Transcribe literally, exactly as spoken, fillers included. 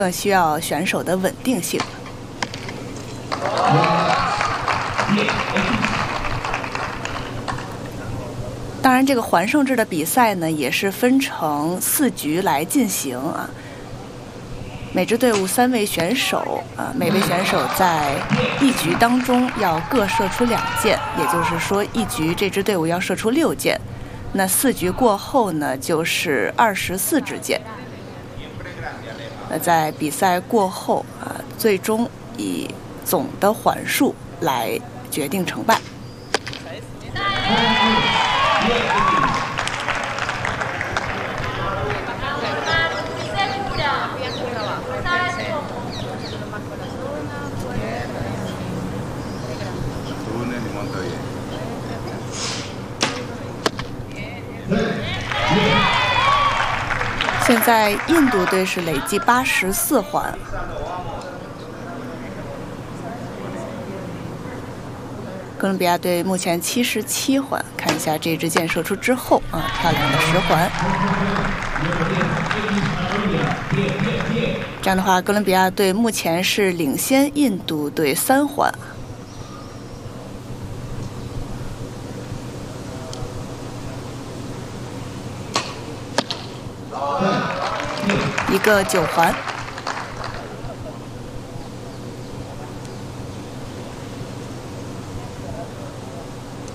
更需要选手的稳定性。当然，这个环胜制的比赛呢，也是分成四局来进行啊。每支队伍三位选手啊，每位选手在一局当中要各射出两箭，也就是说，一局这支队伍要射出六箭。那四局过后呢，就是二十四支箭。那在比赛过后啊，最终以总的环数来决定成败。现在印度队是累计八十四环，哥伦比亚队目前七十七环。看一下这支箭射出之后啊，漂亮的十环。这样的话，哥伦比亚队目前是领先印度队三环。一个九环。